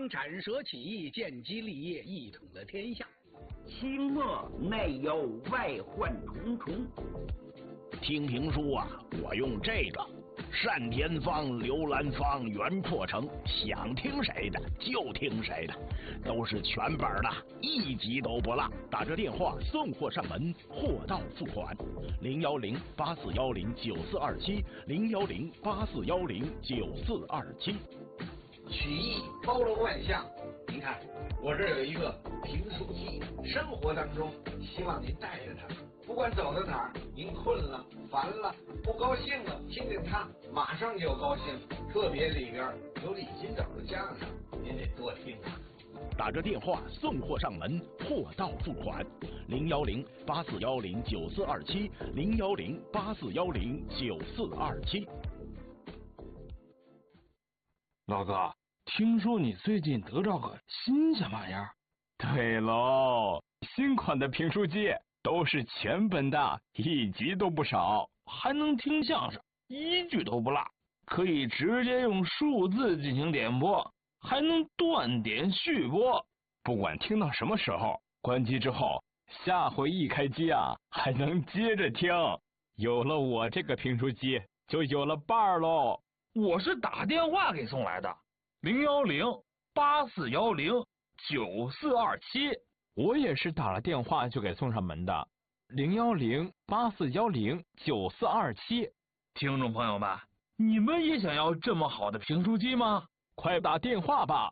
将斩蛇起义，建基立业，一统了天下。 清末内忧外患重重。 听评书啊，我用这个单田芳、刘兰芳、袁阔成，想听谁的就听谁的，都是全本的，一集都不落。打这电话送货上门，货到付款。010-8410-9427，010-8410-9427。 曲艺包罗万象，您看我这儿有一个评书机，生活当中希望您带着它，不管走到哪儿，您困了、烦了、不高兴了，听见它马上就高兴。特别里边有李金斗的相声，您得多听啊。 打着电话送货上门，货到付款。010-8410-9427，010-8410-9427。 老哥，听说你最近得着个新鲜玩意儿？对喽，新款的评书机都是全本的，一集都不少，还能听相声，一句都不落，可以直接用数字进行点播，还能断点续播，不管听到什么时候，关机之后，下回一开机啊，还能接着听。有了我这个评书机，就有了伴儿喽。我是打电话给送来的，010-8410-9427。我也是打了电话就给送上门的，010-8410-9427。听众朋友们，你们也想要这么好的评书机吗？快打电话吧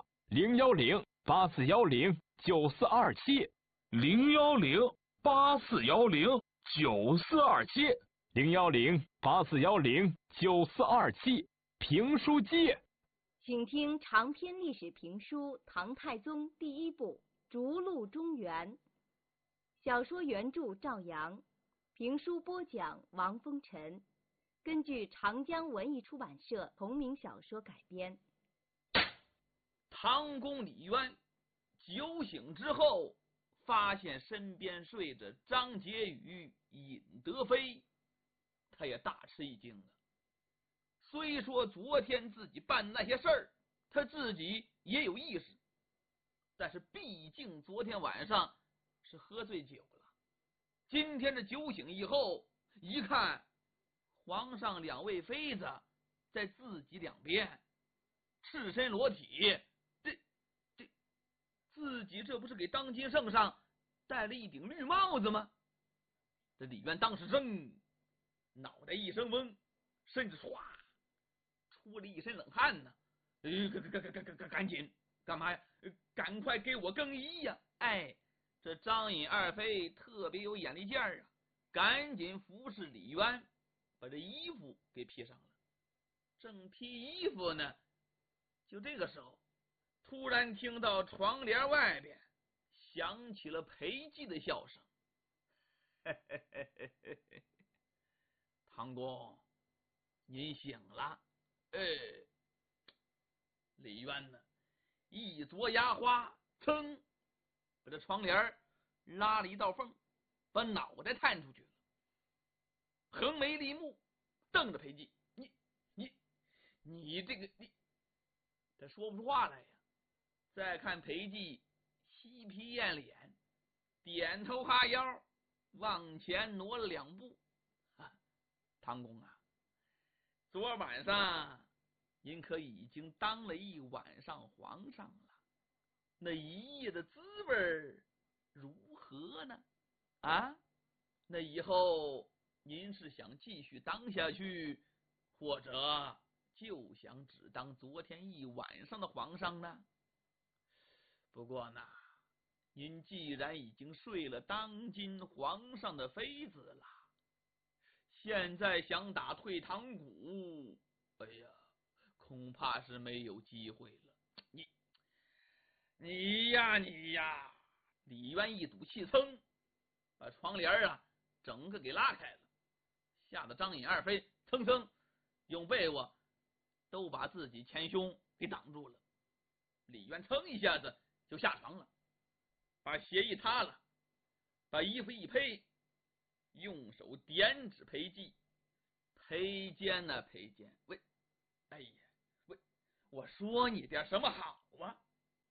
，010-8410-9427。010-8410-9427。010-8410-9427。评书机， 请听长篇历史评书《唐太宗》第一部《逐鹿中原》，小说原著赵阳，评书播讲王风尘，根据长江文艺出版社同名小说改编。 唐公李渊酒醒之后，发现身边睡着张婕妤、尹德妃，他也大吃一惊了。虽说昨天自己办那些事儿，他自己也有意识，但是毕竟昨天晚上是喝醉酒了。今天这酒醒以后，一看皇上两位妃子在自己两边赤身裸体，自己这不是给当今圣上戴了一顶绿帽子吗？这李渊当时脑袋一声嗡，身子唰出了一身冷汗呢。赶紧干嘛呀？赶快给我更衣呀！哎，这张尹二妃特别有眼力劲儿啊，赶紧服侍李渊，把这衣服给披上了。正披衣服呢，就这个时候，突然听到床帘外边响起了裴寂的笑声。唐公，您醒了。李渊呢，一啄牙花，噌，把这窗帘拉了一道缝，把脑袋探出去了，横眉立目，瞪着裴寂，你这个你，他说不出话来呀。再看裴寂嬉皮艳脸，点头哈腰，往前挪了2步。唐公啊，昨晚上您可已经当了一晚上皇上了，那一夜的滋味如何呢？啊，那以后您是想继续当下去，或者就想只当昨天一晚上的皇上呢？不过呢，您既然已经睡了当今皇上的妃子了，现在想打退堂鼓，哎呀，恐怕是没有机会了。你呀！李渊一赌气，噌，把窗帘整个给拉开了，吓得张尹二妃蹭蹭用被窝都把自己前胸给挡住了。李渊噌一下子就下床了，把鞋一塌了，把衣服一披，用手点指裴寂，裴坚呐，裴坚，喂，哎呀，喂，我说你点什么好啊？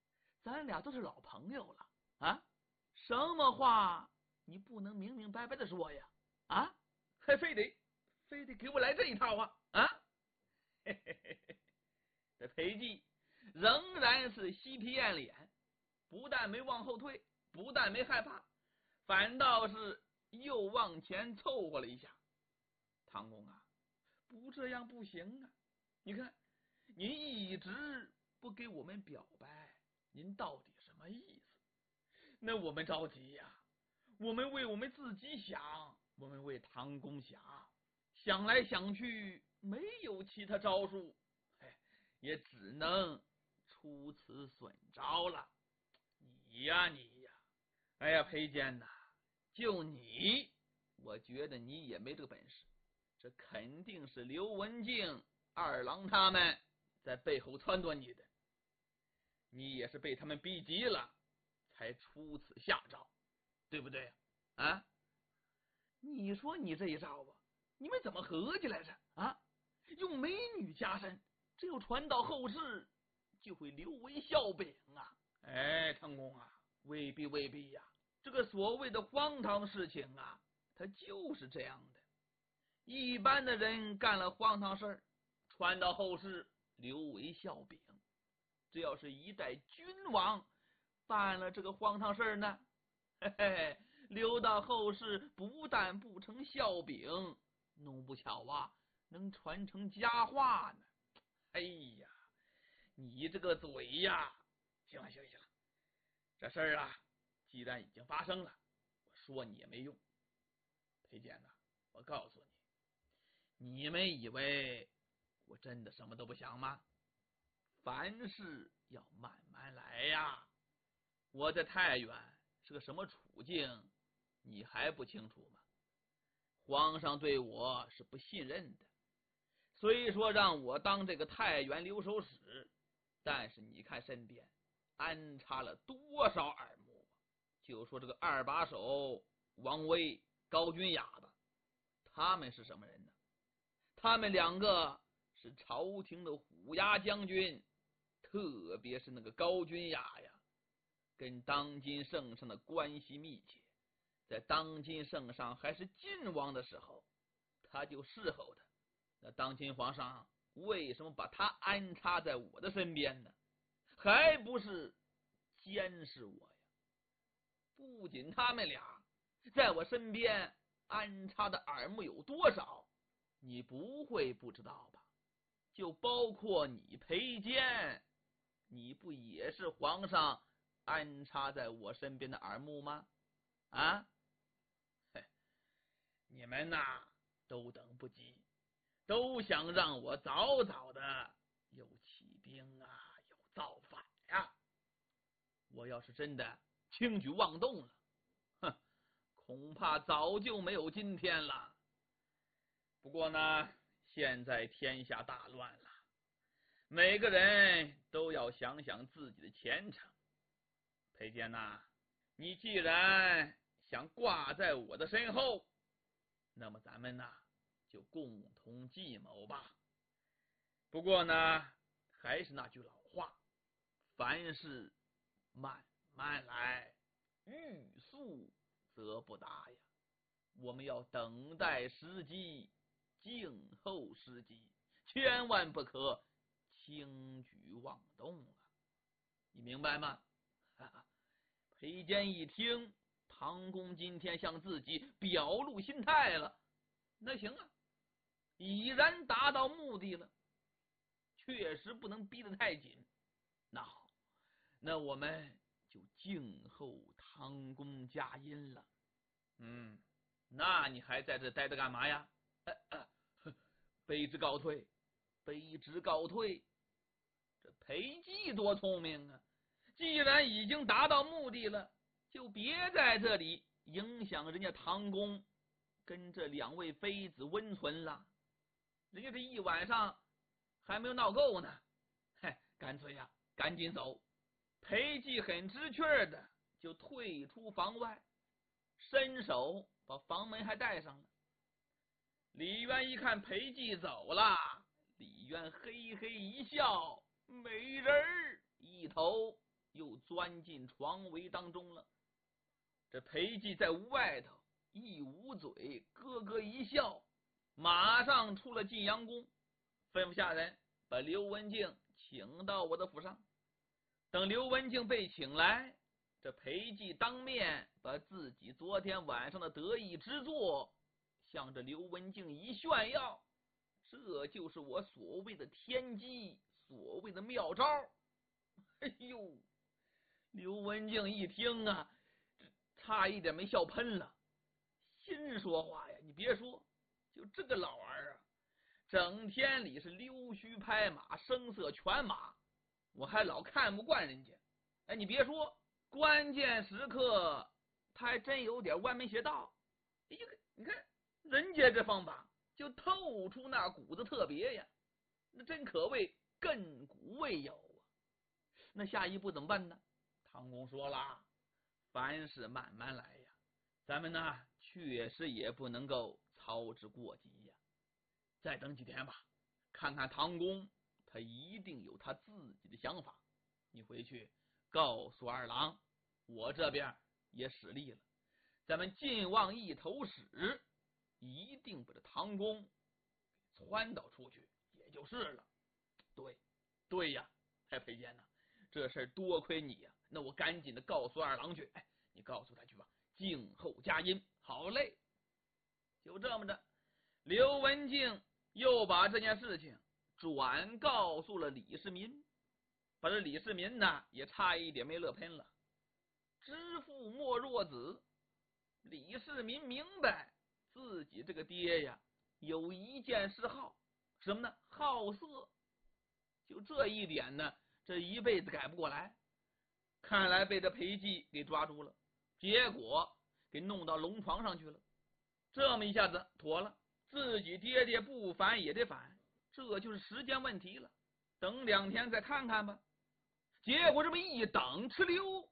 咱俩都是老朋友了啊，什么话你不能明明白白的说呀？啊，还非得给我来这一套啊？啊，嘿嘿嘿嘿，这裴寂仍然是嬉皮艳脸，不但没往后退，不但没害怕，反倒是又往前凑合了一下。唐公啊，不这样不行啊！你看，您一直不给我们表白，您到底什么意思？那我们着急呀，我们为我们自己想，我们为唐公想，想来想去没有其他招数，也只能出此损招了。你呀，哎呀，裴坚呐，就你，我觉得你也没这个本事。这肯定是刘文静、二郎他们在背后撺掇你的，你也是被他们逼急了，才出此下招，对不对啊？你说你这一招啊，你们怎么合计来着啊？用美女加身，这要传到后世，就会留为笑柄啊！哎，唐公啊，未必呀，这个所谓的荒唐的事情啊，它就是这样的。一般的人干了荒唐事儿，传到后世留为笑柄。这要是一代君王办了这个荒唐事儿呢，嘿嘿，留到后世不但不成笑柄，弄不巧啊，能传成佳话呢。哎呀，你这个嘴呀！行了，这事儿啊，既然已经发生了，我说你也没用。裴坚呐，我告诉你，你们以为我真的什么都不想吗？凡事要慢慢来呀。我在太原是个什么处境，你还不清楚吗？皇上对我是不信任的，虽说让我当这个太原留守使，但是你看身边安插了多少耳目，就说这个二把手王威、高君雅吧，他们是什么人呢？他们两个是朝廷的虎牙将军，特别是那个高君雅呀，跟当今圣上的关系密切，在当今圣上还是晋王的时候，他就侍候他。那当今皇上为什么把他安插在我的身边呢？还不是监视我呀！不仅他们俩在我身边安插的耳目有多少，你不会不知道吧？就包括你裴坚，你不也是皇上安插在我身边的耳目吗？啊，嘿，你们呐都等不及，都想让我早早的有起兵啊，有造反呀！我要是真的轻举妄动了，哼，恐怕早就没有今天了。不过呢，现在天下大乱了，每个人都要想想自己的前程。裴坚呐，你既然想挂在我的身后，那么咱们呐就共同计谋吧。不过呢，还是那句老话，凡事慢慢来，欲速则不达呀。我们要等待时机，静候时机，千万不可轻举妄动啊！你明白吗？裴坚一听唐公今天向自己表露心态了，那行啊，已然达到目的了，确实不能逼得太紧。那好，那我们就静候唐公佳音了。那你还在这待着干嘛呀？卑职告退，卑职告退。这裴寂多聪明啊！既然已经达到目的了，就别在这里影响人家唐公跟这两位妃子温存了。人家这一晚上还没有闹够呢，干脆呀，赶紧走。裴寂很知趣的就退出房外，伸手把房门还带上了。李渊一看裴寂走了，李渊嘿嘿一笑，美人儿一头又钻进床围当中了。这裴寂在屋外头一捂嘴，咯咯一笑，马上出了晋阳宫，吩咐下人把刘文静请到我的府上。等刘文静被请来，这裴寂当面把自己昨天晚上的得意之作向着刘文静一炫耀，这就是我所谓的天机，所谓的妙招。哎呦，刘文静一听啊，差一点没笑喷了。心说话呀，你别说，就这个老儿啊，整天里是溜须拍马，声色犬马，我还老看不惯人家。哎，你别说，关键时刻他还真有点歪门邪道。哎呀，你看人家这方法就透出那股子特别呀，那真可谓亘古未有啊。那下一步怎么办呢？唐公说了，凡事慢慢来呀，咱们呢确实也不能够操之过急呀。再等几天吧，看看唐公他一定有他自己的想法。你回去告诉二郎，我这边也使力了，咱们晋望一头使，一定把这唐公撺导出去，也就是了。对呀，裴坚呐，这事多亏你呀。那我赶紧的告诉二郎去。哎，你告诉他去吧，静候佳音。好嘞。就这么着，刘文静又把这件事情转告诉了李世民，把这李世民呢也差一点没乐喷了。知父莫若子，李世民明白自己这个爹呀有一件嗜好，什么呢？好色。就这一点呢，这一辈子改不过来。看来被这裴寂给抓住了，结果给弄到龙床上去了。这么一下子妥了，自己爹爹不反也得反，这就是时间问题了。等2天再看看吧。结果这么一等，哧溜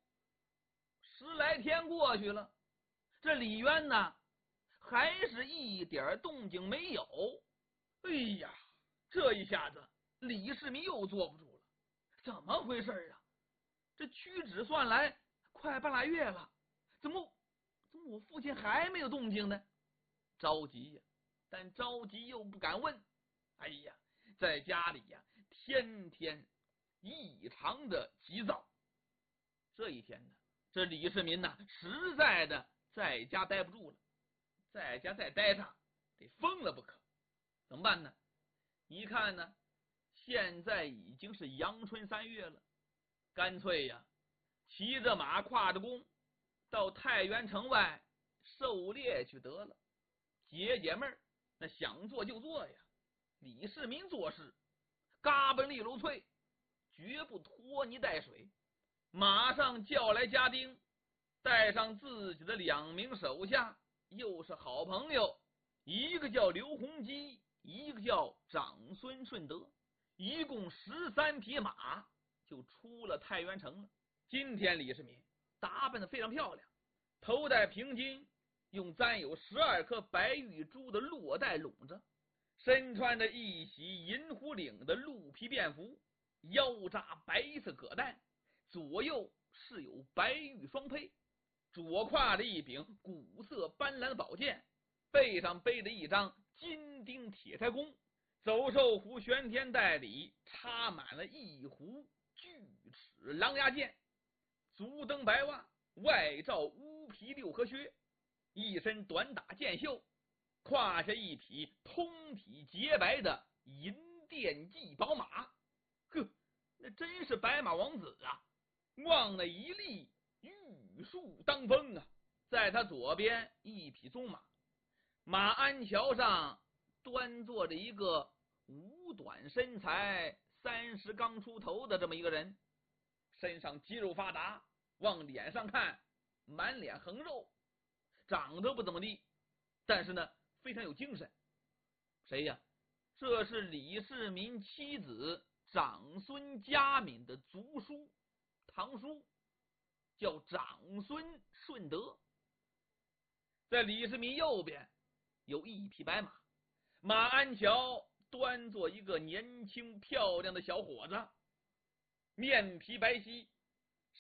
，10来天过去了，这李渊呢还是一点动静没有。哎呀，这一下子李世民又坐不住了，怎么回事啊？这屈指算来快半拉月了，怎么我父亲还没有动静呢？着急呀，但着急又不敢问。哎呀，在家里呀，天天异常的急躁。这一天呢，这李世民呢，实在的在家待不住了，在家再待着得疯了不可。怎么办呢？一看呢，现在已经是阳春3月了，干脆呀，骑着马跨着弓，到太原城外狩猎去得了，解解闷儿。那想做就做呀。李世民做事嘎嘣利落脆，绝不拖泥带水，马上叫来家丁，带上自己的2名手下，又是好朋友，一个叫刘洪基，一个叫长孙顺德，一共13匹马，就出了太原城了。今天李世民打扮得非常漂亮，头戴平巾，用簪有12颗白玉珠的络带拢着，身穿着一袭银狐领的鹿皮便服，腰扎白色葛带，左右是有白玉双佩，左挎着一柄古色斑斓的宝剑，背上背着一张金钉铁胎弓，走兽服玄天带里插满了一壶巨齿狼牙剑，足蹬白袜，外罩乌皮6合靴，一身短打箭袖，胯下一匹通体洁白的银钿骑宝马。呵，那真是白马王子啊！望那一立玉树当风啊！在他左边一匹棕马，马鞍桥上端坐着一个五短身材30刚出头的这么一个人，身上肌肉发达，往脸上看满脸横肉，长得不怎么地，但是呢非常有精神。谁呀？这是李世民妻子长孙嘉敏的族叔堂叔，叫长孙顺德。在李世民右边有一匹白马，马鞍桥端坐一个年轻漂亮的小伙子，面皮白皙，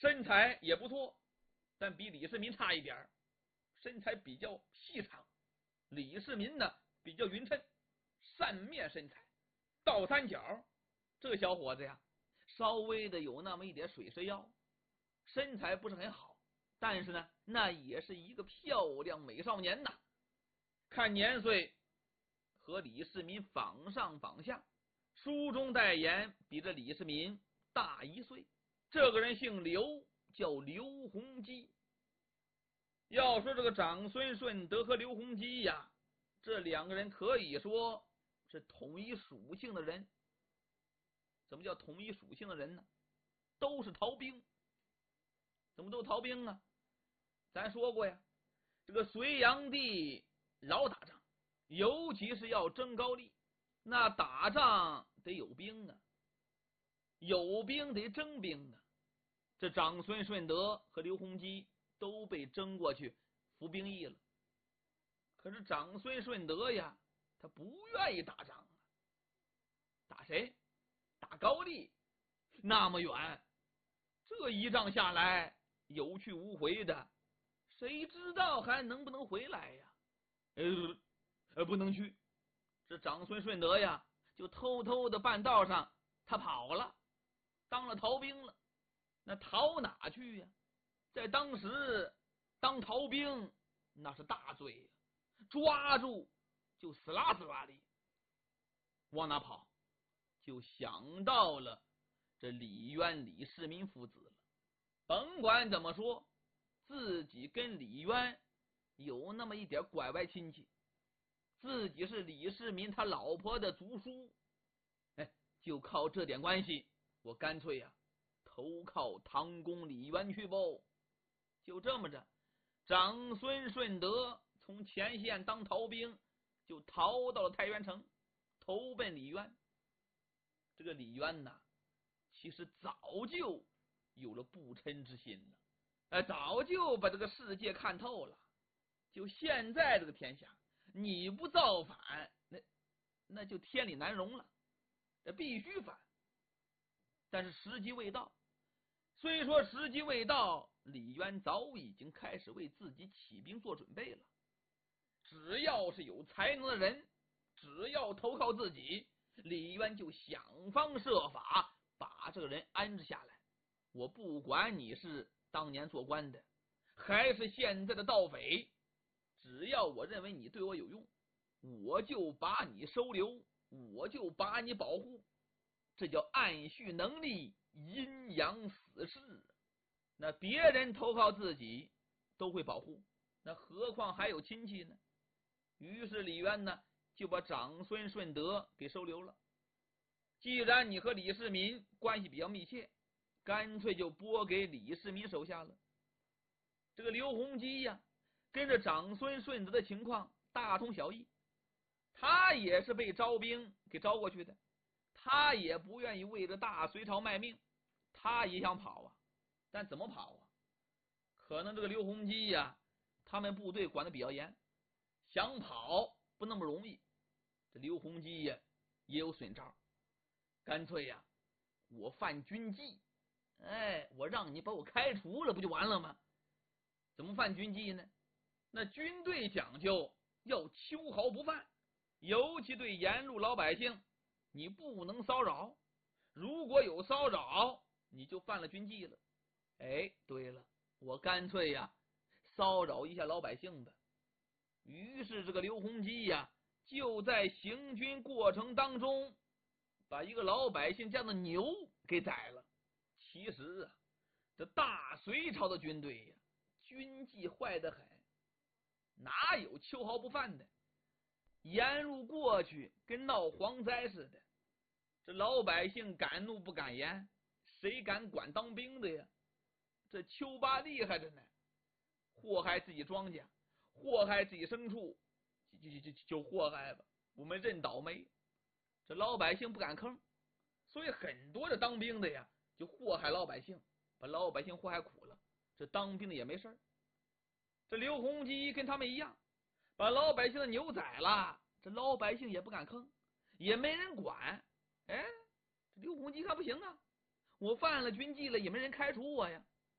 身材也不错，但比李世民差一点儿，身材比较细长。李世民呢比较匀称，扇面身材，倒三角。这小伙子呀，稍微的有那么一点水蛇腰，身材不是很好，但是呢，那也是一个漂亮美少年呐。看年岁和李世民仿上仿下，书中代言比这李世民大1岁。这个人姓刘，叫刘洪基。要说这个长孙顺德和刘洪基呀，这两个人可以说是同一属性的人。怎么叫同一属性的人呢？都是逃兵。怎么都逃兵啊？咱说过呀，这个隋炀帝老打仗，尤其是要征高丽，那打仗得有兵啊，有兵得征兵啊。这长孙顺德和刘洪基都被征过去服兵役了。可是长孙顺德呀，他不愿意打仗啊。打谁？打高丽，那么远，这一仗下来有去无回的，谁知道还能不能回来呀？不能去。这长孙顺德呀，就偷偷的半道上他跑了，当了逃兵了。那逃哪去呀？在当时当逃兵那是大罪呀，抓住就死拉死拉的。往哪跑？就想到了这李渊、李世民父子了。甭管怎么说，自己跟李渊有那么一点拐外亲戚，自己是李世民他老婆的族叔，就靠这点关系，我干脆呀投靠唐公李渊去不。就这么着，长孙顺德从前线当逃兵，就逃到了太原城，投奔李渊。这个李渊呐，其实早就有了不嗔之心了，早就把这个世界看透了。就现在这个天下，你不造反，那就天理难容了，这必须反。但是时机未到。虽说时机未到，李渊早已经开始为自己起兵做准备了。只要是有才能的人，只要投靠自己，李渊就想方设法把这个人安置下来。我不管你是当年做官的，还是现在的盗匪，只要我认为你对我有用，我就把你收留，我就把你保护。这叫按序能力，阴阳死士。那别人投靠自己都会保护，那何况还有亲戚呢？于是李渊呢，就把长孙顺德给收留了。既然你和李世民关系比较密切，干脆就拨给李世民手下了。这个刘洪基呀，跟着长孙顺德的情况大同小异，他也是被招兵给招过去的，他也不愿意为了大隋朝卖命，他也想跑啊。但怎么跑啊？可能这个刘洪基呀，他们部队管得比较严，想跑不那么容易。这刘洪基呀也有损招，干脆呀我犯军纪，我让你把我开除了不就完了吗？怎么犯军纪呢？那军队讲究要秋毫不犯，尤其对沿路老百姓你不能骚扰，如果有骚扰你就犯了军纪了。对了，我干脆呀骚扰一下老百姓吧。于是这个刘洪基呀就在行军过程当中把一个老百姓家的牛给宰了。其实啊，这大隋朝的军队呀，军纪坏得很，哪有秋毫不犯的？沿路过去跟闹蝗灾似的，这老百姓敢怒不敢言，谁敢管当兵的呀？这秋八厉害着呢，祸害自己庄稼，祸害自己牲畜，就祸害吧，我们认倒霉。这老百姓不敢吭，所以很多的当兵的呀，就祸害老百姓，把老百姓祸害苦了，这当兵的也没事。这刘洪基跟他们一样，把老百姓的牛宰了，这老百姓也不敢吭，也没人管。这刘洪基看不行啊，我犯了军纪了，也没人开除我呀。